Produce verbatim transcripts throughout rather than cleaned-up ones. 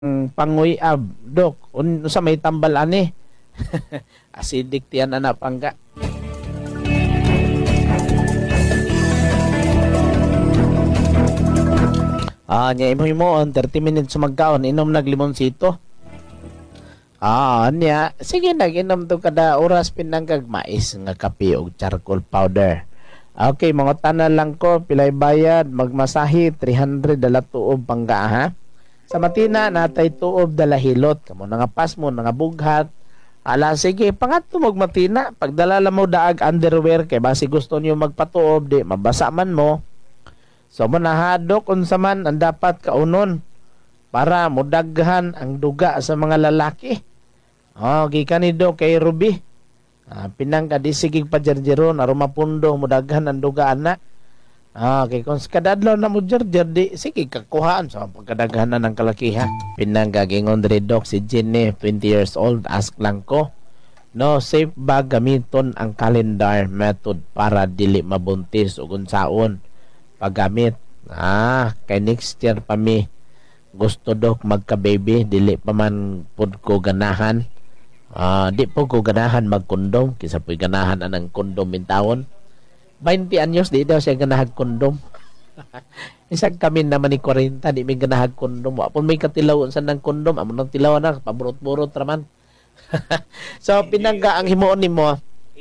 panguyab, dok. Un sa may tambal ani. Acidic tiyan ana pangga. Ah, nya imo mo on thirty minutes magkaon inom nag limonsito. Ah, nya sige nag-inom to kada oras pinanggag mais nga kape og charcoal powder. Okay, mga tanan lang ko pilay bayad magmasahi three hundred dala tuob pangga ha. Sa matina natay tuob dala hilot kamo nga pas mo nga bughat. Ala sige pangatlo mag matina pagdala mo daag underwear kay basi gusto niyo magpatuob di mabasa man mo. So manahadok unsa man ang dapat kaunon para mudaghan ang duga sa mga lalaki. Oh, gikan ni do kay Ruby. Ah, pinang kadi sigig pajerjeron aron mapundo mudaghan ang duga ana. Ah, kay kung kadadlaw na mo jerjer di sige kakuhaan sa pagkadaghanan ng kalakiha. Pinang gagingon diri dok si Jenny, twenty years old, ask lang ko. No, safe ba gamiton ang calendar method para dili mabuntis ug unsaon? Paggamit. Ah, kay next year pa mi gusto dok magka-baby, dili pa man pud ko ganahan. Ah, di po ko ganahan magkondom, kisa po'y ganahan anang kondom in taon. twenty anyos di daw siya ganahag kondom. Isang kami naman ni forty, di may ganahag kondom. Apon may katilawon sa nang kondom, amo nang tilawan na, paburot-burot raman. So, pinangga ang himuon nimo.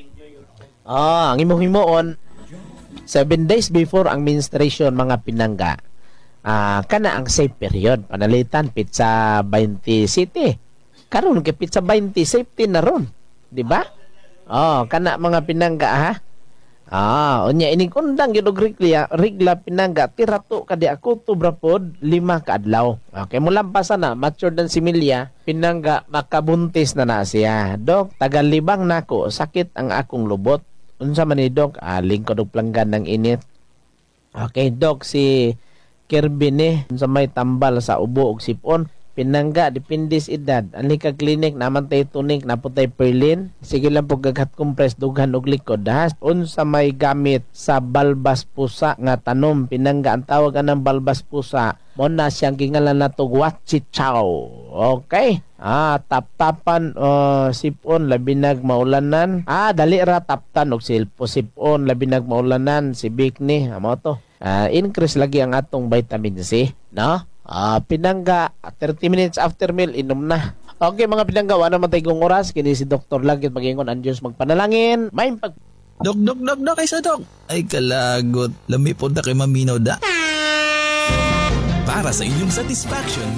Ah, ang imong himuon seven days before ang menstruation mga pinangga. Ah, kana ang safe period. Panalitan pizza twenty city. Karon kay pizza twenty safety na ron, di ba? Oh, kana mga pinangga ha. Ah, unya ining undang gyud og regla, regla pinangga tirato kadi ako to brapod lima ka adlaw. Okay, mo lampasan na mature dan si Milya, pinangga makabuntis na na siya. Dok, tagalibang nako, sakit ang akong lubot. Unsa man ni Dok? Ah, lingkod og planggan ng init. Okay, Dok, si Kirby ni sa may tambal sa ubo og sipon. Pinangga dipindis edad. Anli ka klinik naman tay tunik naputay perlin. Sige lang po gaghat compress dughan og likod ha. Unsa may gamit sa balbas pusa nga tanom. Pinangga ang tawag anang balbas pusa. Mo na siyang gingalan nato wachichaw. Okay. Ah, tap-tapan uh, sipon labinag maulanan. Ah, dali ra taptan og silpo sipon labinag maulanan si Big ni. Amo to. Uh, increase lagi ang atong vitamin C, no? Ah, pinangga thirty minutes after meal inom na. Okay mga pinangga, wala man tayong oras kini si Doktor Lagit magingon ang Diyos magpanalangin. May pag Dok, dok, dok, dok, isa dok. Ay kalagot, lami po na kay maminaw da. Para sa inyong satisfaction,